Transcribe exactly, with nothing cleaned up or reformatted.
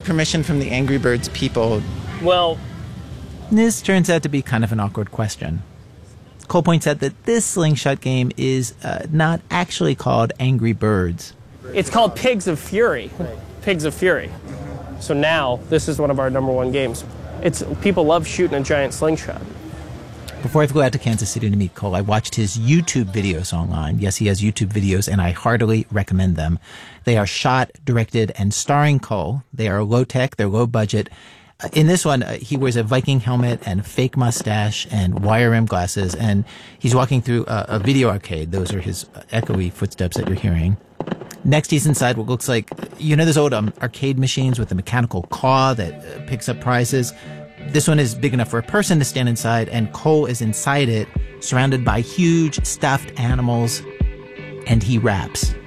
permission from the Angry Birds people? Well, this turns out to be kind of an awkward question. Cole points out that this slingshot game is uh, not actually called Angry Birds. It's called Pigs of Fury. Pigs of Fury. So now, this is one of our number one games. It's people love shooting a giant slingshot. Before I flew out to Kansas City to meet Cole, I watched his YouTube videos online. Yes, he has YouTube videos, and I heartily recommend them. They are shot, directed, and starring Cole. They are low-tech, they're low-budget. Uh, in this one, uh, he wears a Viking helmet and a fake mustache and wire rim glasses, and he's walking through a, a video arcade. Those are his uh, echoey footsteps that you're hearing. Next, he's inside what looks like, you know those old um, arcade machines with the mechanical claw that uh, picks up prizes? This one is big enough for a person to stand inside, and Cole is inside it, surrounded by huge stuffed animals, and he raps.